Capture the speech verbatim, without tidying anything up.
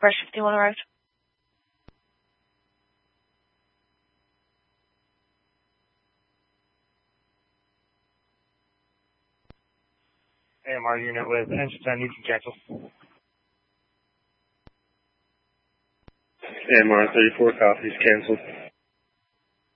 Rush fifty-one arrived. A M R unit with engine ten, you can cancel. A M R thirty-four copies, canceled.